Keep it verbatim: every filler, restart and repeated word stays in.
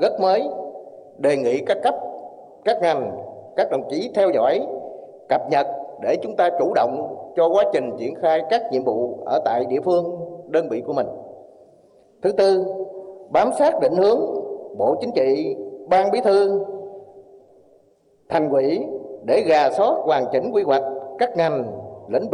rất mới, đề nghị các cấp, các ngành, các đồng chí theo dõi, cập nhật để chúng ta chủ động cho quá trình triển khai các nhiệm vụ ở tại địa phương, đơn vị của mình. Thứ tư, bám sát định hướng Bộ Chính trị, Ban Bí thư, Thành ủy để rà soát hoàn chỉnh quy hoạch các ngành, lĩnh vực